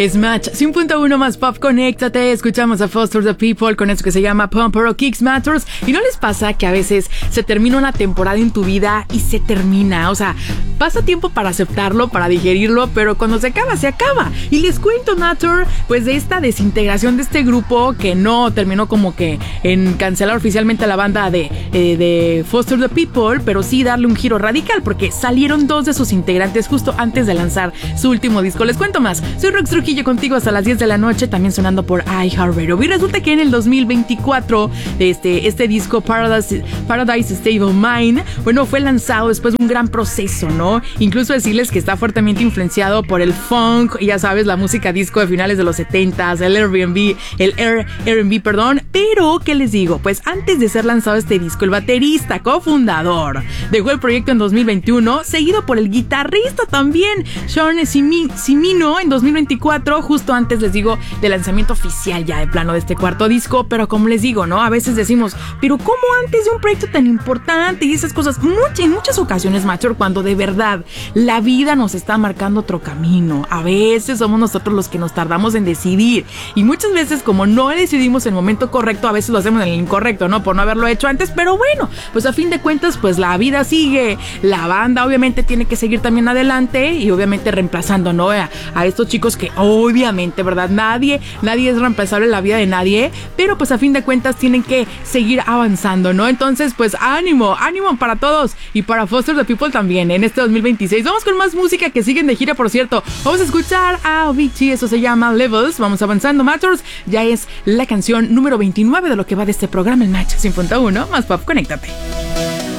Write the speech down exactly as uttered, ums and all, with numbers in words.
Smash cien punto uno más Pop, conéctate. Escuchamos a Foster the People con esto que se llama Pumper o Kicks Matters. ¿Y no les pasa que a veces se termina una temporada en tu vida y se termina? O sea, pasa tiempo para aceptarlo, para digerirlo, pero cuando se acaba, se acaba. Y les cuento, Nature, pues de esta desintegración de este grupo que no terminó como que en cancelar oficialmente a la banda de, eh, de Foster the People, pero sí darle un giro radical porque salieron dos de sus integrantes justo antes de lanzar su último disco. Les cuento más. Soy Rox Trujillo contigo hasta las diez de la noche, también sonando por iHeartRadio. Y resulta que en el dos mil veinticuatro este, este disco Paradise, Paradise State of Mind, bueno, fue lanzado después de un gran proceso, ¿no? Incluso decirles que está fuertemente influenciado por el funk, ya sabes, la música disco de finales de los setentas, el Airbnb, el R and B, perdón. Pero, ¿qué les digo? Pues antes de ser lanzado este disco, el baterista cofundador dejó el proyecto en dos mil veintiuno, seguido por el guitarrista también, Sean Cimino, en dos mil veinticuatro, justo antes, les digo, del lanzamiento oficial ya de plano de este cuarto disco. Pero como les digo, ¿no? A veces decimos, pero ¿cómo antes de un proyecto tan importante y esas cosas? Much, en muchas ocasiones, Macho, cuando de verdad la vida nos está marcando otro camino, a veces somos nosotros los que nos tardamos en decidir, y muchas veces como no decidimos en el momento correcto, a veces lo hacemos en el incorrecto, ¿no? Por no haberlo hecho antes. Pero bueno, pues a fin de cuentas, pues la vida sigue, la banda obviamente tiene que seguir también adelante y obviamente reemplazando, ¿no? A, a estos chicos que obviamente, ¿verdad? Nadie, nadie es reemplazable en la vida de nadie, pero pues a fin de cuentas tienen que seguir avanzando, ¿no? Entonces, pues ánimo, ánimo para todos y para Foster the People también en este dos mil veintiséis. Vamos con más música que siguen de gira, por cierto. Vamos a escuchar a Avicii, eso se llama Levels. Vamos avanzando, Matters. Ya es la canción número veintinueve de lo que va de este programa, el Match cien punto uno más Pop, conéctate.